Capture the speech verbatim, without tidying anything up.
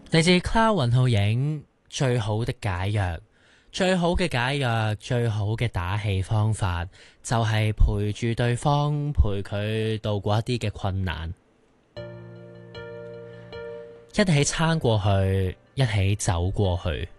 嚟自 Cloud 雲浩影，最好的解藥，最好嘅解藥，最好嘅打氣方法，就係陪住對方，陪佢度過一啲嘅困難，一起撐過去，一起走過去。